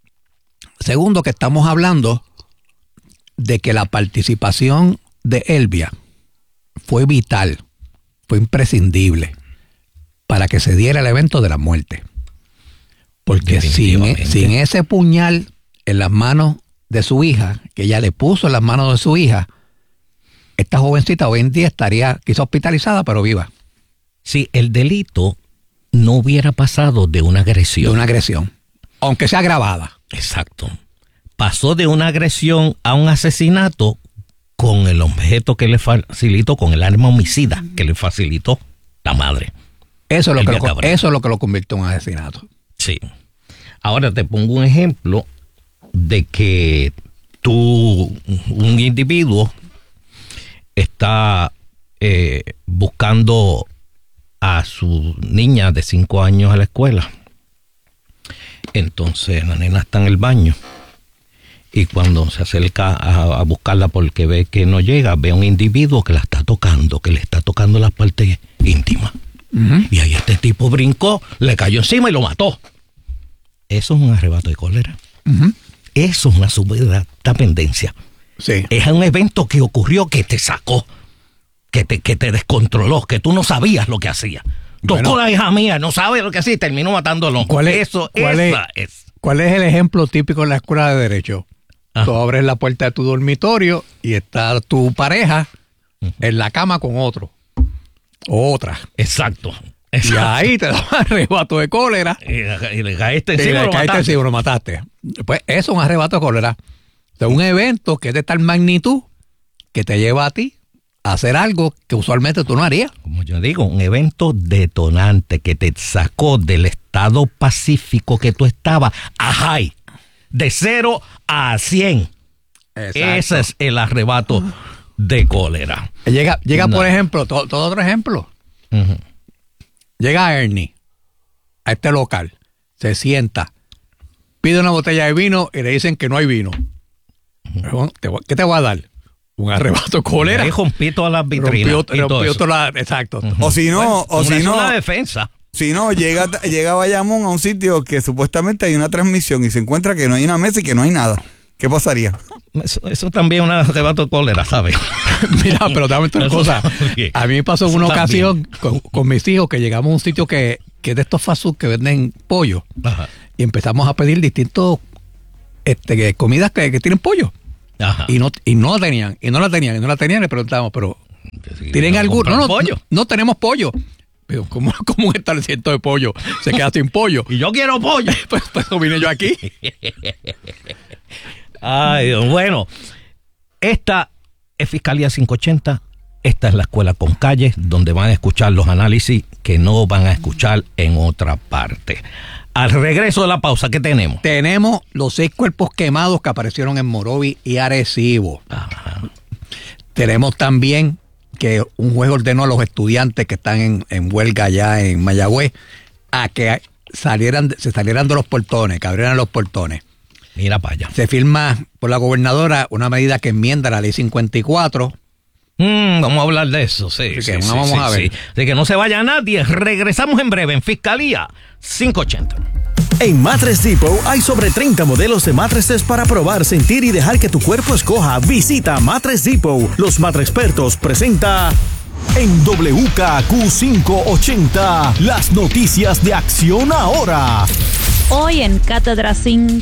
que estamos hablando de que la participación de Elvia fue vital, fue imprescindible para que se diera el evento de la muerte. Porque sin ese puñal en las manos de su hija, que ella le puso en las manos de su hija, esta jovencita hoy en día estaría quizá hospitalizada, pero viva. Si el delito no hubiera pasado de una agresión. De una agresión, aunque sea agravada. Exacto. Pasó de una agresión a un asesinato con el objeto que le facilitó, con el arma homicida que le facilitó la madre. Eso es lo que lo convirtió en un asesinato. Sí. Ahora te pongo un ejemplo de que un individuo está buscando a su niña de 5 años a la escuela. Entonces la nena está en el baño y cuando se acerca a buscarla porque ve que no llega, ve a un individuo que la está tocando, que le está tocando las partes íntimas. Y ahí este tipo brincó, le cayó encima y lo mató. Eso es un arrebato de cólera. Eso es una subida pendencia. Sí. Es un evento que ocurrió que te sacó, que te descontroló, que tú no sabías lo que hacía. Tocó la hija mía, no sabe lo que hacía y terminó matándolo. ¿Cuál es el ejemplo típico en la escuela de Derecho? tú abres la puerta de tu dormitorio y está tu pareja en la cama con otro. Otra. Exacto. Y ahí te da un arrebato de cólera. Y le caíste encima y lo mataste. Pues eso es un arrebato de cólera. Es un evento que es de tal magnitud que te lleva a ti a hacer algo que usualmente tú no harías. Como yo digo, un evento detonante que te sacó del estado pacífico que tú estabas a high, de 0 a 100. Exacto. Ese es el arrebato de cólera. Llega por ejemplo, todo otro ejemplo. Llega Ernie a este local, se sienta, pide una botella de vino y le dicen que no hay vino. ¿Qué te voy a dar? Un arrebato de cólera. Ahí rompí todas las vitrinas. Rompió todas exacto. O si no, una defensa. Si no, llega Bayamón a un sitio que supuestamente hay una transmisión y se encuentra que no hay una mesa y que no hay nada. ¿Qué pasaría? Eso también es un arrebato de cólera, ¿sabes? Mira, pero dame otra cosa. A mí me pasó en una ocasión con mis hijos que llegamos a un sitio que es de estos fast food que venden pollo. Ajá. Y empezamos a pedir distintos comidas que tienen pollo. Ajá. Y no la tenían. Le preguntábamos, pero ¿tienen alguno? No tenemos pollo. Pero ¿cómo un establecimiento de pollo se queda sin pollo? Y yo quiero pollo. pues vine yo aquí. Ay, bueno, esta es Fiscalía 580, esta es la escuela con calles, donde van a escuchar los análisis que no van a escuchar en otra parte. Al regreso de la pausa, ¿qué tenemos? Tenemos los 6 cuerpos quemados que aparecieron en Morovis y Arecibo. Ajá. Tenemos también que un juez ordenó a los estudiantes que están en huelga allá en Mayagüez a que se salieran de los portones, que abrieran los portones. Mira para allá. Se firma por la gobernadora una medida que enmienda la ley 54. Vamos a hablar de eso, sí. Vamos a ver. Sí. Así que no se vaya nadie. Regresamos en breve en Fiscalía 580. En Mattress Depot hay sobre 30 modelos de mattresses para probar, sentir y dejar que tu cuerpo escoja. Visita Mattress Depot. Los Mattrexpertos presenta en WKQ 580 las noticias de Acción Ahora. Hoy en Cátedra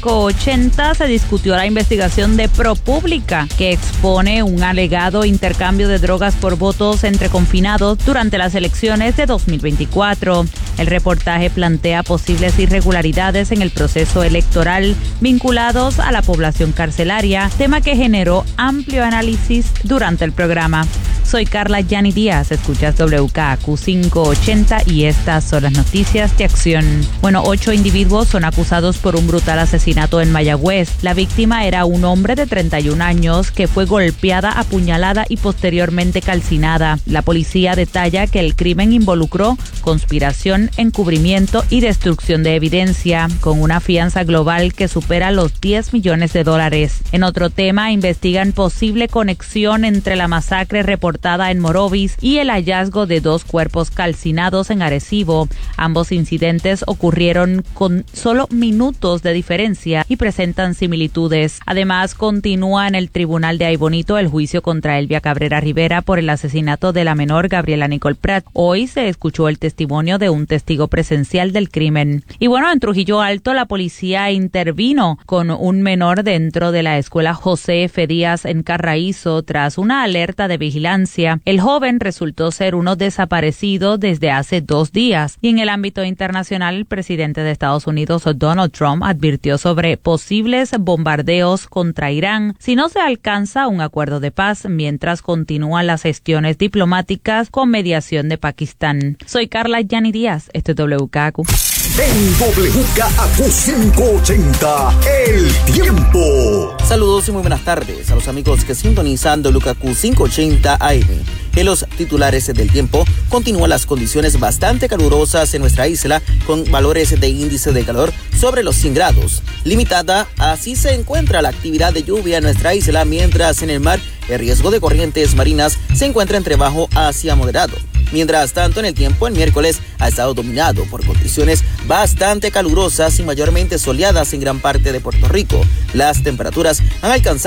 580 se discutió la investigación de ProPublica, que expone un alegado intercambio de drogas por votos entre confinados durante las elecciones de 2024. El reportaje plantea posibles irregularidades en el proceso electoral vinculados a la población carcelaria, tema que generó amplio análisis durante el programa. Soy Carla Yani Díaz, escuchas WKQ 580 y estas son las noticias de Acción. Bueno, 8 individuos son acusados por un brutal asesinato en Mayagüez. La víctima era un hombre de 31 años que fue golpeada, apuñalada y posteriormente calcinada. La policía detalla que el crimen involucró conspiración, encubrimiento y destrucción de evidencia, con una fianza global que supera los $10 millones. En otro tema, investigan posible conexión entre la masacre reportada en Morovis y el hallazgo de 2 cuerpos calcinados en Arecibo. Ambos incidentes ocurrieron con solo minutos de diferencia y presentan similitudes. Además, continúa en el tribunal de Aybonito el juicio contra Elvia Cabrera Rivera por el asesinato de la menor Gabriela Nicole Pratt. Hoy se escuchó el testimonio de un testigo presencial del crimen. Y bueno, en Trujillo Alto la policía intervino con un menor dentro de la escuela José F. Díaz en Carraízo tras una alerta de vigilancia. El joven resultó ser uno desaparecido desde hace 2 días. Y en el ámbito internacional, el presidente de Estados Unidos, Donald Trump, advirtió sobre posibles bombardeos contra Irán si no se alcanza un acuerdo de paz mientras continúan las gestiones diplomáticas con mediación de Pakistán. Soy Carla Yani Díaz, esto es WKQ. En WKQ 580, el tiempo. Saludos y muy buenas tardes a los amigos que sintonizan WKQ 580 AM. En los titulares del tiempo, continúan las condiciones bastante calurosas en nuestra isla, con valores de índice de calor sobre los 100 grados. Limitada, así se encuentra la actividad de lluvia en nuestra isla, mientras en el mar el riesgo de corrientes marinas se encuentra entre bajo hacia moderado. Mientras tanto, en el tiempo, el miércoles ha estado dominado por condiciones bastante calurosas y mayormente soleadas en gran parte de Puerto Rico. Las temperaturas han alcanzado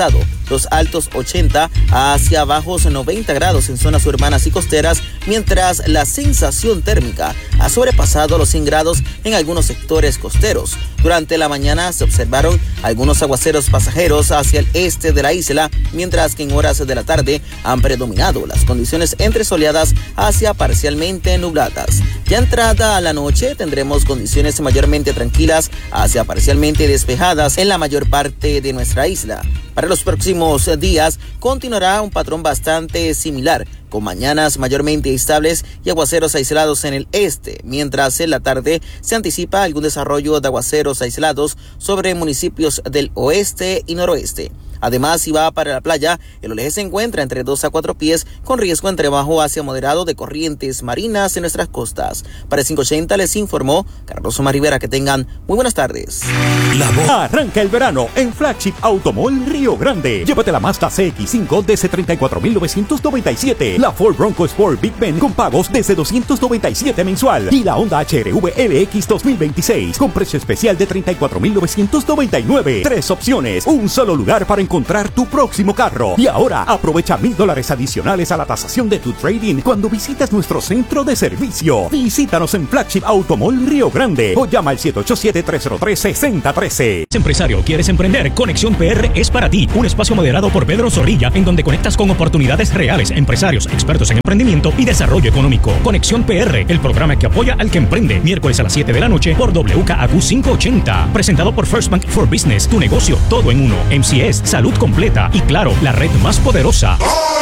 los altos 80 hacia bajos 90 grados en zonas urbanas y costeras, mientras la sensación térmica ha sobrepasado los 100 grados en algunos sectores costeros. Durante la mañana se observaron algunos aguaceros pasajeros hacia el este de la isla, mientras que en horas de la tarde han predominado las condiciones entre soleadas hacia parcialmente nubladas. Ya entrada a la noche tendremos condiciones mayormente tranquilas hacia parcialmente despejadas en la mayor parte de nuestra isla. Para los próximos días continuará un patrón bastante similar, con mañanas mayormente estables y aguaceros aislados en el este, mientras en la tarde se anticipa algún desarrollo de aguaceros aislados sobre municipios del oeste y noroeste. Además, si va para la playa, el oleaje se encuentra entre 2 a 4 pies, con riesgo entre bajo hacia moderado de corrientes marinas en nuestras costas. Para el 580 les informó Carlos Omar Rivera. Que tengan muy buenas tardes. Arranca el verano en Flagship Automall Río Grande. Llévate la Mazda CX-5 desde $34,997, la Ford Bronco Sport Big Ben con pagos desde $297 mensual y la Honda HR-V LX 2026 con precio especial de $34,999. 3 opciones, un solo lugar para encontrar tu próximo carro. Y ahora aprovecha $1,000 adicionales a la tasación de tu trading cuando visitas nuestro centro de servicio. Visítanos en Flagship Automall Río Grande o llama al 787-303-6013. Empresario, ¿quieres emprender? Conexión PR es para ti. Un espacio moderado por Pedro Zorrilla en donde conectas con oportunidades reales, empresarios, expertos en emprendimiento y desarrollo económico. Conexión PR, el programa que apoya al que emprende. Miércoles a las 7 de la noche por WKAQ 580. Presentado por First Bank for Business. Tu negocio, todo en uno. MCS, salud completa y claro, la red más poderosa.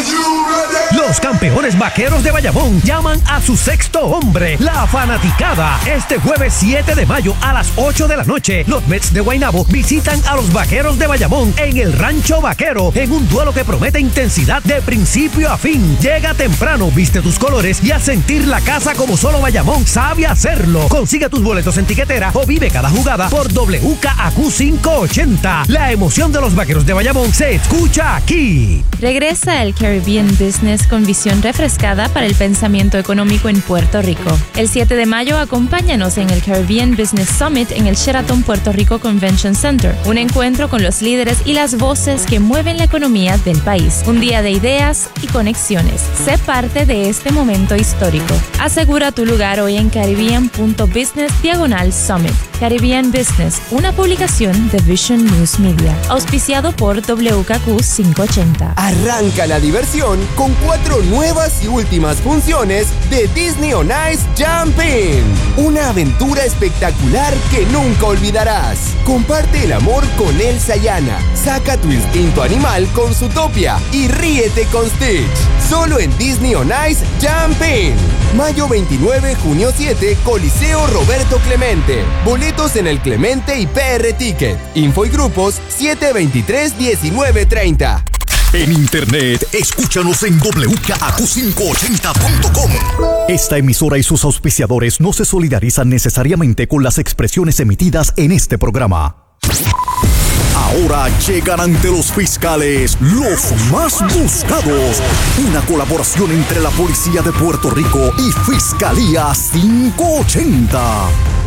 Los campeones vaqueros de Bayamón llaman a su sexto hombre, la fanaticada. Este jueves 7 de mayo a las 8 de la noche, los Mets de Guaynabo visitan a los vaqueros de Bayamón en el Rancho Vaquero, en un duelo que promete intensidad de principio a fin. Llega temprano, viste tus colores y a sentir la casa como solo Bayamón sabe hacerlo. Consigue tus boletos en tiquetera o vive cada jugada por WKAQ 580. La emoción de los vaqueros de Bayamón se escucha aquí. Regresa el Caribbean Business con visión refrescada para el pensamiento económico en Puerto Rico. El 7 de mayo acompáñanos en el Caribbean Business Summit en el Sheraton Puerto Rico Convention Center. Un encuentro con los líderes y las voces que mueven la economía del país. Un día de ideas y conexiones. Sé parte de este momento histórico. Asegura tu lugar hoy en caribbean.business/summit. Caribbean Business, una publicación de Vision News Media. Auspiciado por WKQ 580. Arranca la diversión con 4 nuevas y últimas funciones de Disney on Ice Jump In. Una aventura espectacular que nunca olvidarás. Comparte el amor con Elsa y Anna. Saca tu instinto animal con Zootopia y ríete con Stitch. Solo en Disney on Ice Jump In. Mayo 29, junio 7, Coliseo Roberto Clemente. Boletos en el Clemente y PR Ticket. Info y grupos 723-1930. En internet, escúchanos en WKAQ580.com. Esta emisora y sus auspiciadores no se solidarizan necesariamente con las expresiones emitidas en este programa. Ahora llegan ante los fiscales los más buscados. Una colaboración entre la Policía de Puerto Rico y Fiscalía 580.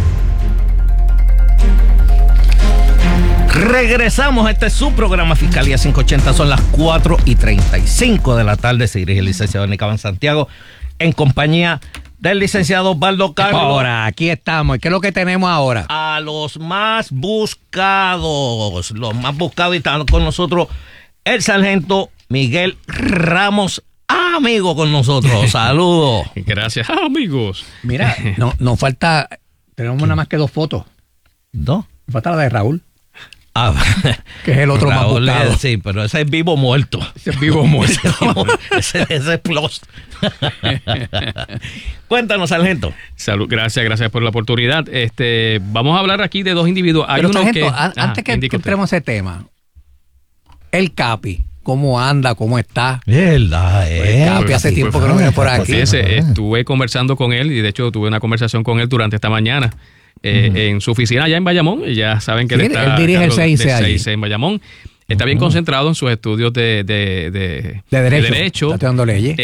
Regresamos, este es su programa Fiscalía 580, son las 4:35 de la tarde. Se dirige el licenciado Nicaban Santiago en compañía del licenciado Osvaldo Carlos. Ahora, aquí estamos. ¿Y qué es lo que tenemos ahora? A los más buscados. Los más buscados, y están con nosotros el sargento Miguel Ramos, amigo con nosotros. Saludos. Gracias, amigos. Mira, nos falta, tenemos nada más que 2 fotos. ¿2? Falta la de Raúl. Que es el otro Raúl, más buscado. Sí, pero ese es vivo muerto. Ese es vivo muerto. ese es plus. Cuéntanos, sargento. Salud, gracias por la oportunidad. Vamos a hablar aquí de 2 individuos. Hay pero, uno sargento, que antes que entremos ese tema, el Capi, ¿cómo anda? ¿Cómo está? ¿Verdad? El Capi hace tiempo que no viene por aquí. Fíjese, estuve conversando con él y de hecho tuve una conversación con él durante esta mañana. En su oficina allá en Bayamón, y ya saben que sí, él dirige el CIC en Bayamón. Está bien concentrado en sus estudios de derecho. Está estudiando leyes.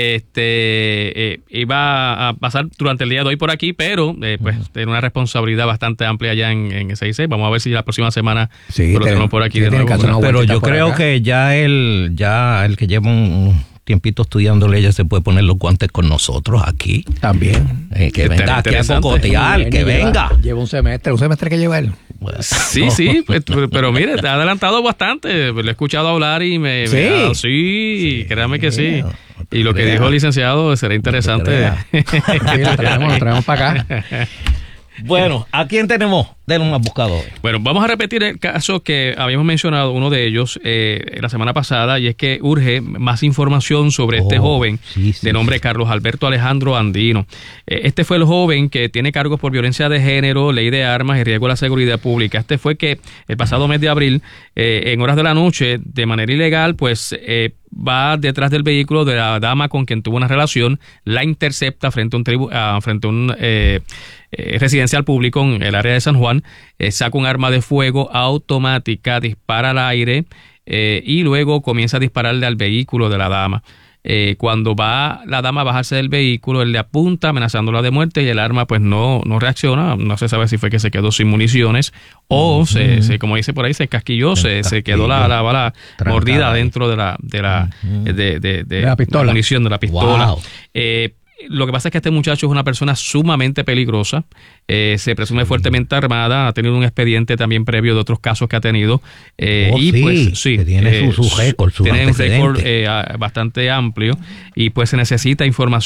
Iba a pasar durante el día de hoy por aquí, pero pues tiene una responsabilidad bastante amplia allá en SIC. Vamos a ver si la próxima semana lo tenemos por aquí de nuevo. Pero yo creo que ya el que lleva un tiempito estudiando leyes se puede poner los guantes con nosotros aquí. También. Que venga aquí a cocotear, que venga. Lleva un semestre que lleva él. Sí, pero mire, te ha adelantado bastante. Lo he escuchado hablar y sí, créame que sí. Y lo que dijo el licenciado será interesante. Lo traemos para acá. Bueno, ¿a quién tenemos de los más buscados? Bueno, vamos a repetir el caso que habíamos mencionado, uno de ellos, la semana pasada, y es que urge más información sobre este joven de nombre Carlos Alberto Alejandro Andino. Este fue el joven que tiene cargos por violencia de género, ley de armas y riesgo a la seguridad pública. Este fue que el pasado mes de abril, en horas de la noche, de manera ilegal, pues va detrás del vehículo de la dama con quien tuvo una relación, la intercepta frente a un residencial público en el área de San Juan, saca un arma de fuego automática, dispara al aire y luego comienza a dispararle al vehículo de la dama. Cuando va la dama a bajarse del vehículo, él le apunta amenazándola de muerte y el arma pues no reacciona. No se sabe si fue que se quedó sin municiones o como dice por ahí, se casquilló, se quedó la bala mordida dentro de la pistola. La munición de la pistola. Wow. Lo que pasa es que este muchacho es una persona sumamente peligrosa, se presume fuertemente armada, ha tenido un expediente también previo de otros casos que ha tenido, pues sí, que tiene su récord, tiene un récord bastante amplio y pues se necesita información